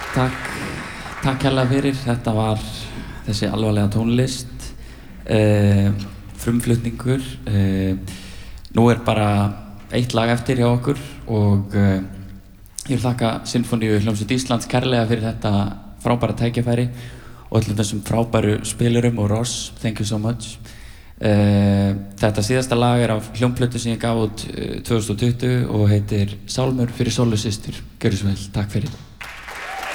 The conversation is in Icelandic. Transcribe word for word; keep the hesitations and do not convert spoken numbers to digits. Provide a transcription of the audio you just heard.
Takk, takk hérlega fyrir. Þetta var þessi alvarlega tónlist, uh, frumflutningur. Uh, nú er bara eitt lag eftir hjá okkur og uh, ég vil þakka Sinfóníu hljómsveit Íslands kærlega fyrir þetta frábæra tækifæri og öllum þessum frábæru spilurum og Ross, thank you so much. Uh, þetta síðasta lag er af hljómplötu sem ég gaf út uh, tvö þúsund og tuttugu og heitir Sálmur fyrir Sollu systur. Gjörðu svo vel, takk fyrir.